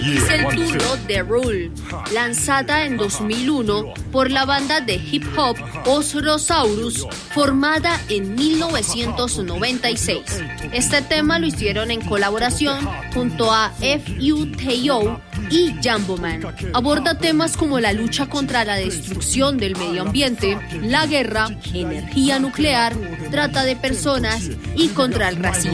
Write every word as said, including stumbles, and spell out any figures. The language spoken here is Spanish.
Es el turno de Rule, lanzada en dos mil uno por la banda de hip hop Osrosaurus, formada en mil novecientos noventa y seis. Este tema lo hicieron en colaboración junto a F U T O y Jambo Man. Aborda temas como la lucha contra la destrucción del medio ambiente, la guerra, energía nuclear, trata de personas y contra el racismo.